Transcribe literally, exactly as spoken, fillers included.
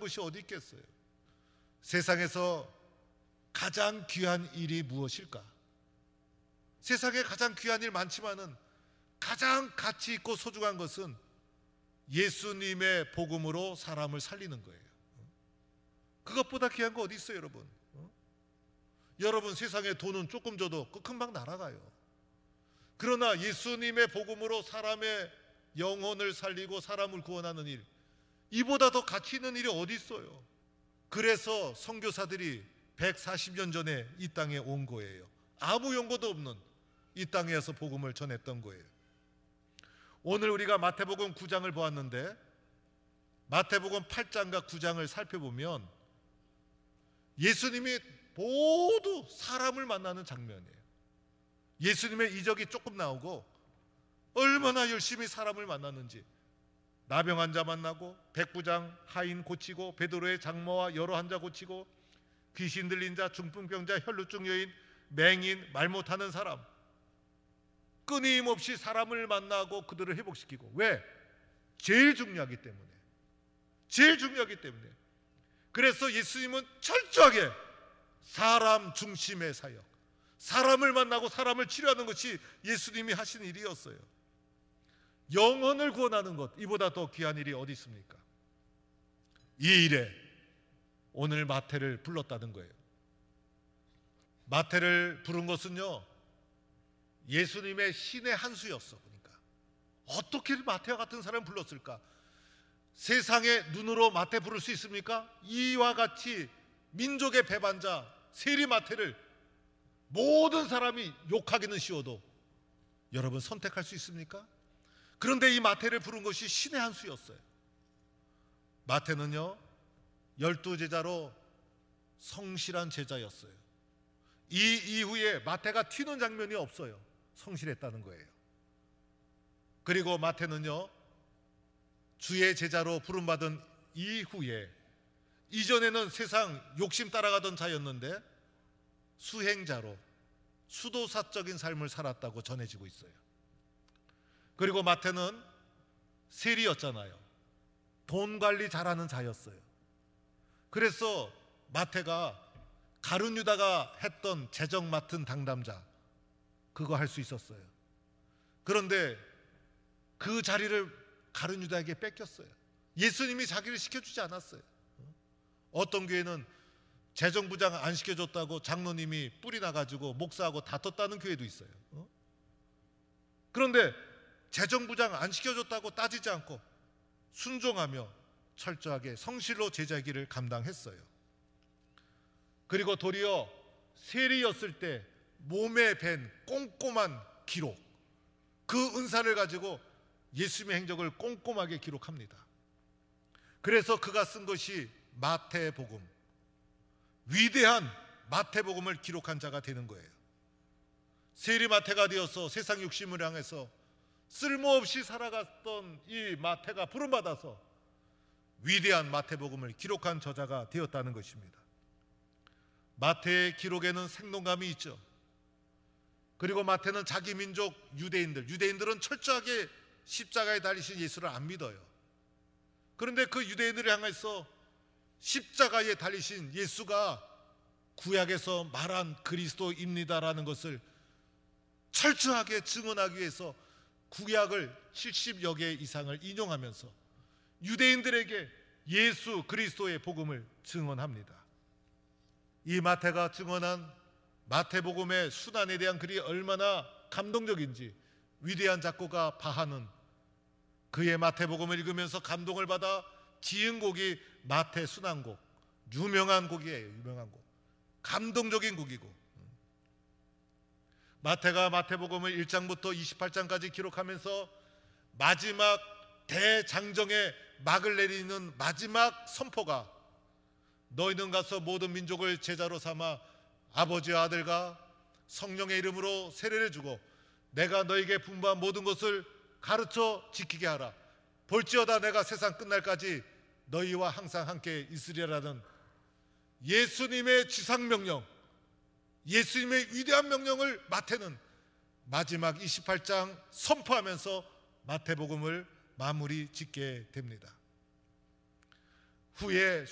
것이 어디 있겠어요? 세상에서 가장 귀한 일이 무엇일까? 세상에 가장 귀한 일 많지만은 가장 가치 있고 소중한 것은 예수님의 복음으로 사람을 살리는 거예요. 그것보다 귀한 거 어디 있어요, 여러분? 어? 여러분, 세상에 돈은 조금 줘도 그 금방 날아가요. 그러나 예수님의 복음으로 사람의 영혼을 살리고 사람을 구원하는 일, 이보다 더 가치 있는 일이 어디 있어요? 그래서 선교사들이 백사십 년 전에 이 땅에 온 거예요. 아무 연고도 없는 이 땅에서 복음을 전했던 거예요. 오늘 우리가 마태복음 구 장을 보았는데 마태복음 팔 장과 구 장을 살펴보면 예수님이 모두 사람을 만나는 장면이에요. 예수님의 이적이 조금 나오고 얼마나 열심히 사람을 만났는지, 나병 환자 만나고 백부장 하인 고치고 베드로의 장모와 여러 환자 고치고 귀신 들린 자, 중풍병자, 혈루증 여인, 맹인, 말 못하는 사람, 끊임없이 사람을 만나고 그들을 회복시키고. 왜? 제일 중요하기 때문에. 제일 중요하기 때문에. 그래서 예수님은 철저하게 사람 중심의 사역, 사람을 만나고 사람을 치료하는 것이 예수님이 하신 일이었어요. 영혼을 구원하는 것, 이보다 더 귀한 일이 어디 있습니까? 이 일에 오늘 마태를 불렀다는 거예요. 마태를 부른 것은요, 예수님의 신의 한 수였어. 그러니까 어떻게 마태와 같은 사람을 불렀을까? 세상의 눈으로 마태 부를 수 있습니까? 이와 같이 민족의 배반자 세리 마태를 모든 사람이 욕하기는 쉬워도 여러분 선택할 수 있습니까? 그런데 이 마태를 부른 것이 신의 한 수였어요. 마태는요, 열두 제자로 성실한 제자였어요. 이 이후에 마태가 튀는 장면이 없어요. 성실했다는 거예요. 그리고 마태는요, 주의 제자로 부름받은 이후에, 이전에는 세상 욕심 따라가던 자였는데 수행자로 수도사적인 삶을 살았다고 전해지고 있어요. 그리고 마태는 세리였잖아요. 돈 관리 잘하는 자였어요. 그래서 마태가 가룟 유다가 했던 재정 맡은 당담자, 그거 할 수 있었어요. 그런데 그 자리를 가룟 유다에게 뺏겼어요. 예수님이 자기를 시켜주지 않았어요. 어떤 교회는 재정부장 안 시켜줬다고 장로님이 뿔이 나가지고 목사하고 다퉜다는 교회도 있어요. 그런데 재정부장 안 시켜줬다고 따지지 않고 순종하며 철저하게 성실로 제자의 길을 감당했어요. 그리고 도리어 세리였을 때 몸에 밴 꼼꼼한 기록, 그 은사를 가지고 예수님의 행적을 꼼꼼하게 기록합니다. 그래서 그가 쓴 것이 마태복음, 위대한 마태복음을 기록한 자가 되는 거예요. 세리 마태가 되어서 세상 욕심을 향해서 쓸모없이 살아갔던 이 마태가 부름받아서 위대한 마태복음을 기록한 저자가 되었다는 것입니다. 마태의 기록에는 생동감이 있죠. 그리고 마태는 자기 민족 유대인들, 유대인들은 철저하게 십자가에 달리신 예수를 안 믿어요. 그런데 그 유대인들을 향해서 십자가에 달리신 예수가 구약에서 말한 그리스도입니다라는 것을 철저하게 증언하기 위해서 구약을 칠십여 개 이상을 인용하면서 유대인들에게 예수 그리스도의 복음을 증언합니다. 이 마태가 증언한 마태복음의 순환에 대한 글이 얼마나 감동적인지 위대한 작곡가 바하는 그의 마태복음을 읽으면서 감동을 받아 지은 곡이 마태 순환곡, 유명한 곡이에요. 유명한 곡, 감동적인 곡이고, 마태가 마태복음을 일 장부터 이십팔 장까지 기록하면서 마지막 대장정의 막을 내리는 마지막 선포가, 너희는 가서 모든 민족을 제자로 삼아 아버지와 아들과 성령의 이름으로 세례를 주고 내가 너희에게 분부한 모든 것을 가르쳐 지키게 하라. 볼지어다 내가 세상 끝날까지 너희와 항상 함께 있으리라는 예수님의 지상명령, 예수님의 위대한 명령을 마태는 마지막 이십팔 장 선포하면서 마태복음을 마무리 짓게 됩니다. 후에